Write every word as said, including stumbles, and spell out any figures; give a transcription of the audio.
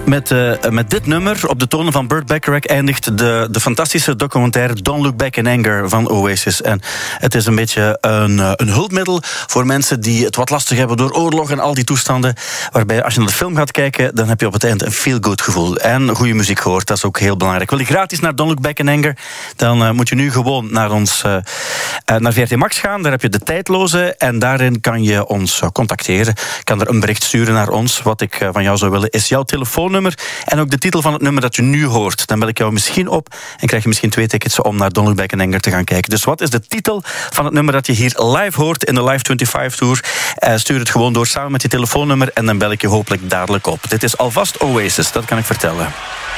Met, uh, met dit nummer, op de tonen van Burt Bacharach, eindigt de, de fantastische documentaire Don't Look Back in Anger van Oasis. En het is een beetje een, een hulpmiddel voor mensen die het wat lastig hebben door oorlog en al die toestanden. Waarbij als je naar de film gaat kijken, dan heb je op het eind een feel-good gevoel. En goede muziek gehoord, dat is ook heel belangrijk. Wil je gratis naar Don't Look Back in Anger, dan uh, moet je nu gewoon naar ons uh, uh, naar V R T Max gaan. Daar heb je de tijdloze en daarin kan je ons uh, contacteren. Je kan er een bericht sturen naar ons. Wat ik uh, van jou zou willen is jouw telefoonnummer en ook de titel van het nummer dat je nu hoort. Dan bel ik jou misschien op en krijg je misschien twee tickets om naar Don't Look Back in Anger te gaan kijken. Dus wat is de titel van het nummer dat je hier live hoort in de Live vijfentwintig Tour? Uh, stuur het gewoon door samen met je telefoonnummer en dan bel ik je hopelijk dadelijk op. Dit is alvast Oasis, dat kan ik vertellen.